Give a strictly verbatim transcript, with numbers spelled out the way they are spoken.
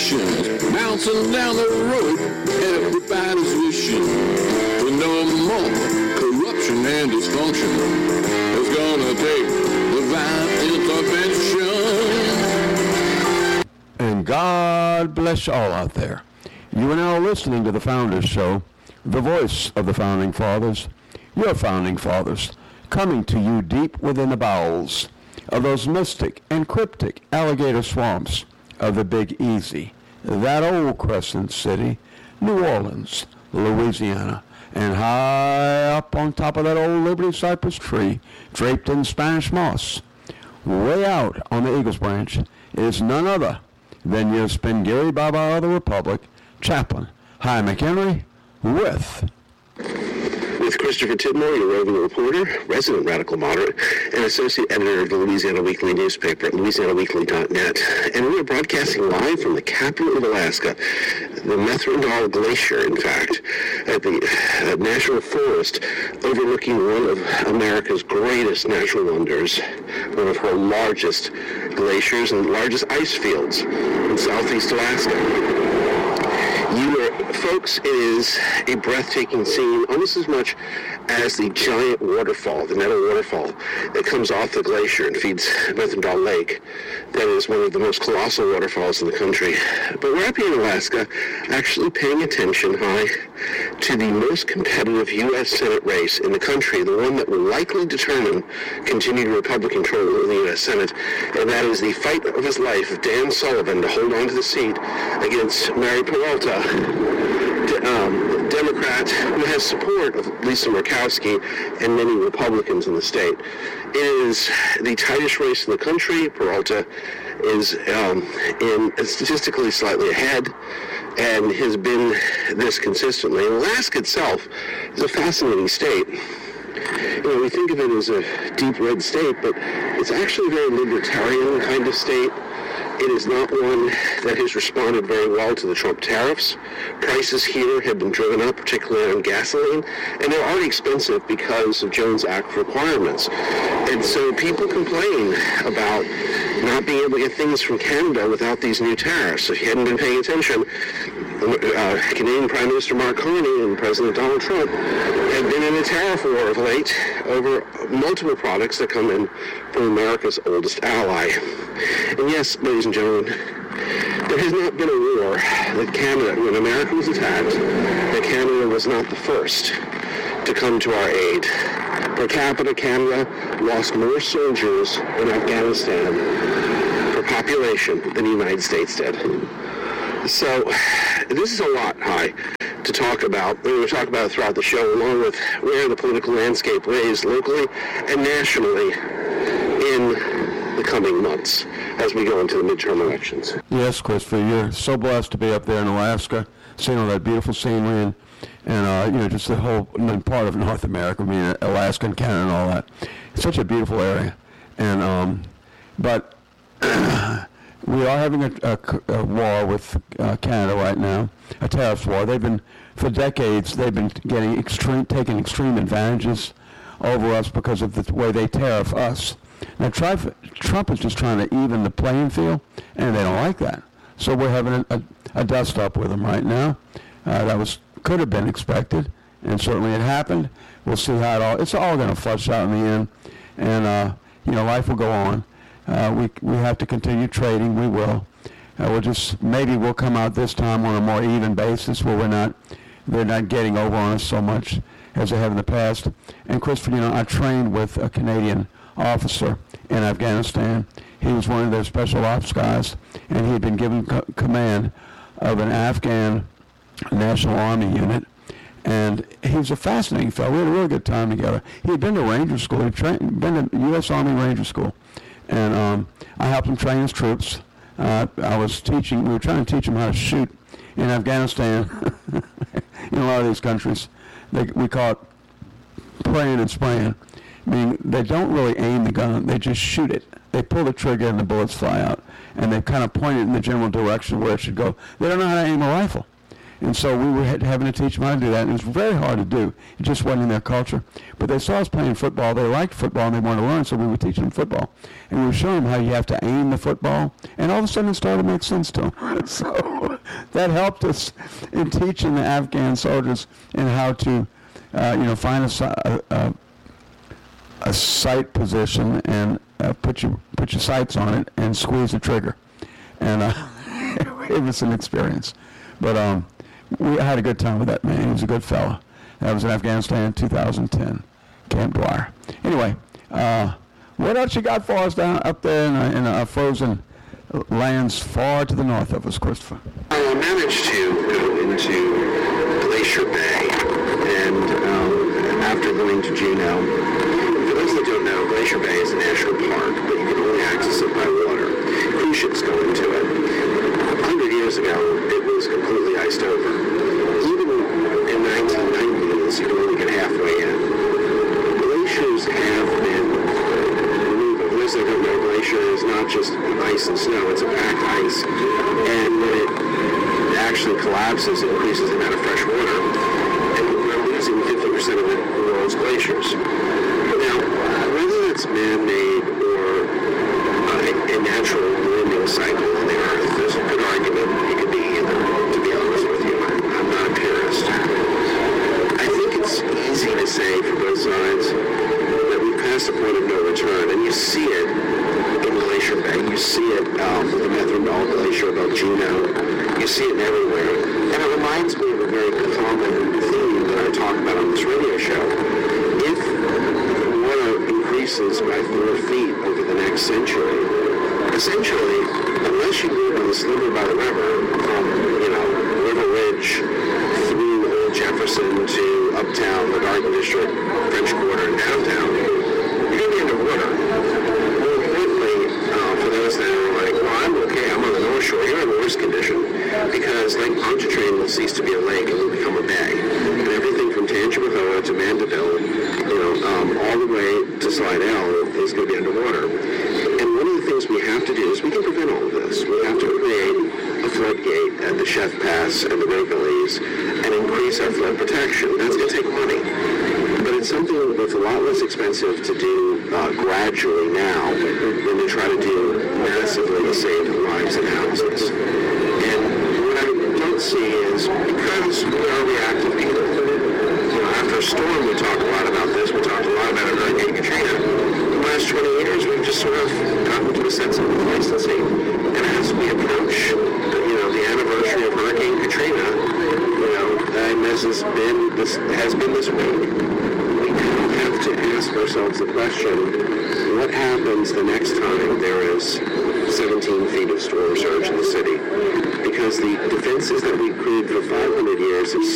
generations, bouncing down the road, everybody's wishing for no more corruption and dysfunction. It's gonna take divine intervention. And God bless you all out there. You are now listening to The Founders Show, the voice of the Founding Fathers, your Founding Fathers, coming to you deep within the bowels of those mystic and cryptic alligator swamps of the Big Easy, that old Crescent City, New Orleans, Louisiana, and high up on top of that old Liberty Cypress tree, draped in Spanish moss, way out on the Eagles Branch, is none other than your Spengary Baba of the Republic, Chaplain Hy McHenry, with... With Christopher Tidmore, your roving reporter, resident radical moderate, and associate editor of the Louisiana Weekly newspaper at louisiana weekly dot net. And we are broadcasting live from the capital of Alaska, the Methuen Glacier, in fact, at the uh, National Forest, overlooking one of America's greatest natural wonders, one of her largest glaciers and largest ice fields in southeast Alaska. You are, folks, it is a breathtaking scene, almost as much as the giant waterfall, the Nettle Waterfall, that comes off the glacier and feeds Methuen Lake. That is one of the most colossal waterfalls in the country. But we're up here in Alaska, actually paying attention, Hy, to the most competitive U S Senate race in the country, the one that will likely determine continued Republican control of the U S Senate, and that is the fight of his life of Dan Sullivan to hold on to the seat against Mary Peralta, um, Democrat who has support of Lisa Murkowski and many Republicans in the state. It is the tightest race in the country. Peralta is um, in statistically slightly ahead and has been this consistently. And Alaska itself is a fascinating state. You know, we think of it as a deep red state, but it's actually a very libertarian kind of state. It is not one that has responded very well to the Trump tariffs. Prices here have been driven up, particularly on gasoline, and they're already expensive because of Jones Act requirements. And so people complain about not being able to get things from Canada without these new tariffs. If you hadn't been paying attention, uh, Canadian Prime Minister Mark Carney and President Donald Trump have been in a tariff war of late over multiple products that come in from America's oldest ally. And yes, ladies and gentlemen, there has not been a war that Canada, when America was attacked, that Canada was not the first to come to our aid. Per capita, Canada lost more soldiers in Afghanistan per population than the United States did. So this is a lot, Hy, to talk about. We're going to talk about it throughout the show, along with where the political landscape lays locally and nationally in the coming months as we go into the midterm elections. Yes, Christopher, you're so blessed to be up there in Alaska, seeing all that beautiful scenery and, and uh, you know, just the whole part of North America, I mean, Alaska and Canada and all that. It's such a beautiful area. And, um, but we are having a, a, a war with uh, Canada right now, a tariffs war. They've been, for decades, they've been getting extreme, taking extreme advantages over us because of the way they tariff us. Now, Trump is just trying to even the playing field, and they don't like that. So we're having a, a, a dust-up with them right now. Uh, that was could have been expected, and certainly it happened. We'll see how it all, it's all going to flush out in the end, and, uh, you know, life will go on. Uh, we we have to continue trading. We will. Uh, we'll just, maybe we'll come out this time on a more even basis where we're not, they're not getting over on us so much as they have in the past. And Christopher, you know, I trained with a Canadian officer in Afghanistan. He was one of their special ops guys, and he had been given co- command of an Afghan National Army unit. And he was a fascinating fellow. We had a really good time together. He had been to Ranger School. He'd trained, been to U S Army Ranger School. And um, I helped him train his troops. Uh, I was teaching, we were trying to teach him how to shoot in Afghanistan. In a lot of these countries, they, we call it praying and spraying. I mean, they don't really aim the gun. They just shoot it. They pull the trigger and the bullets fly out. And they kind of point it in the general direction where it should go. They don't know how to aim a rifle. And so we were had- having to teach them how to do that, and it was very hard to do. It just wasn't in their culture. But they saw us playing football. They liked football, and they wanted to learn, so we were teaching them football. And we were showing them how you have to aim the football, and all of a sudden it started to make sense to them. So that helped us in teaching the Afghan soldiers in how to, uh, you know, find a, si- a, a, a sight position and uh, put your put your sights on it and squeeze the trigger. And uh, it was an experience. But um, we had a good time with that man. He was a good fella. That was in Afghanistan in two thousand ten, Camp Dwyer. Anyway, uh, what else you got for us down up there in, uh, in uh, frozen lands far to the north of us, Christopher? I managed to go into Glacier Bay, and um, after going to Juneau, for those that don't know, Glacier Bay is a national park, but you can only access it by water. Cruise ships go into it. A hundred years ago, it was completely iced over. Even in nineteen nineties, you could only get halfway in. Glaciers have been removed. For those that don't know, glacier is not just ice and snow, it's a packed ice. And when it actually collapses, it increases the amount of fresh water, and we're losing fifty percent of the world's glaciers. Now, whether it's man-made or uh, a natural warming cycle on the Earth, there's a good argument it could be either, to be honest with you. I'm, I'm not a purist. I think it's easy to say for both sides that we've passed the point of no return, and you see it in Glacier Bay. You see it um, with the Methuen Glacier above Juneau. You see it everywhere. And it reminds me of a very common theme that I talk about on this radio show. If water increases by four feet over the next century, essentially, unless you live on the sliver by the river, from, you know, River Ridge through Old Jefferson to uptown, the Garden District, French Quarter, and downtown, you're going to be underwater. More importantly, uh, for those that are like, well, I'm okay, I'm on the North Shore, you're in worse condition, because Lake Pontchartrain will cease to be a lake and will become a bay. And everything from Tangipahoa to Mandeville, you know, um, all the way to Slidell is going to be underwater. And one of the things we have to do is we can prevent all of this. We have to create a floodgate at the Chef Pass and the Rakelys and increase our flood protection. That's going to take money. But it's something that's a lot less expensive to do uh, gradually now than to try to do massively to save lives and houses. And what I don't see is, because we are reactive people, you know, after a storm we talk a lot about this, we talked a lot about Hurricane Katrina. The last twenty years we've just sort of gotten to a sense of complacency. And as we approach, you know, the anniversary of Hurricane Katrina, you know, and this has been this has been this week, we have to ask ourselves the question, what happens the next time there is seventeen feet of storm surge in the city? Because the defenses that we've created for five hundred years have